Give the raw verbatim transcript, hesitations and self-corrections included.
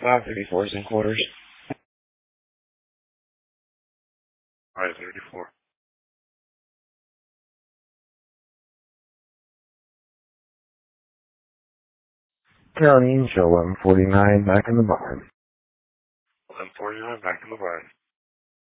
five thirty-fours and quarters. five thirty-four. County, show eleven forty-nine, back in the barn. eleven forty-nine, back in the barn.